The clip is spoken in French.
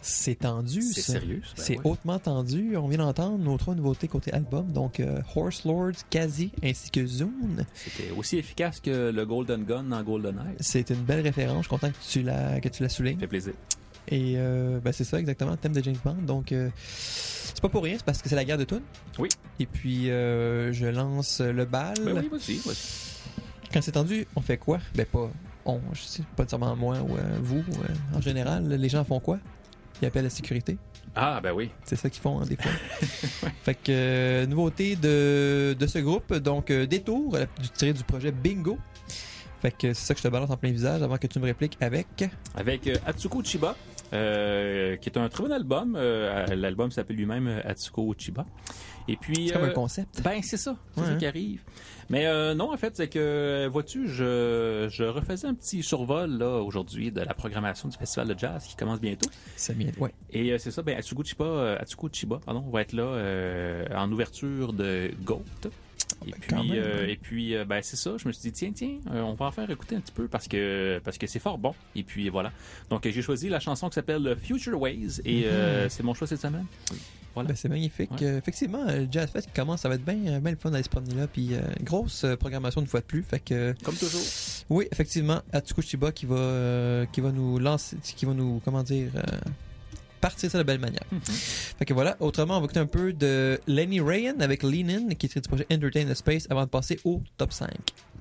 C'est tendu, C'est ça. sérieux, C'est hautement tendu. On vient d'entendre nos 3 nouveautés côté album. Donc, Horse Lords, Kazi ainsi que Zune. C'était aussi efficace que le Golden Gun dans GoldenEye. C'est une belle référence. Je suis content que tu la soulignes. Ça fait plaisir. Et c'est ça exactement, le thème de James Bond. Donc, c'est pas pour rien, c'est parce que c'est la guerre de Toon. Oui. Et puis, je lance le bal. Ben oui, vas-y. Quand c'est tendu, on fait quoi? Ben pas on, je sais pas nécessairement moi ou vous. En général, les gens font quoi? Ils appellent la sécurité. Ah, ben oui. C'est ça qu'ils font, hein, des fois. Fait que, nouveauté de ce groupe, donc Détour, tiré du projet Bingo. Fait que c'est ça que je te balance en plein visage avant que tu me répliques avec... Avec Atsuko Chiba, qui est un très bon album. L'album s'appelle lui-même Atsuko Chiba. Et puis, c'est comme un concept. Ben, c'est ça. C'est ça qui arrive. Mais non, en fait, c'est que, vois-tu, je refaisais un petit survol là aujourd'hui de la programmation du Festival de Jazz qui commence bientôt. Ça vient, ouais. Et c'est ça, ben, Atsuko Chiba, va être là en ouverture de Goat. Et puis, ben, c'est ça. Je me suis dit, tiens, on va en faire écouter un petit peu parce que c'est fort bon. Et puis, voilà. Donc, j'ai choisi la chanson qui s'appelle Future Ways et c'est mon choix cette semaine. Voilà. Ben, c'est magnifique. Ouais. Effectivement, le Jazz Fest qui commence, ça va être bien le fun d'aller se promener là. Puis, une grosse programmation une fois de plus. Fait que, comme toujours. Oui, effectivement, Atsuko Chiba qui va nous lancer, qui va nous, partir ça de belle manière. Fait que voilà, autrement, on va écouter un peu de Lenny Ryan avec Lean In, qui est du projet Entertain the Space avant de passer au top 5.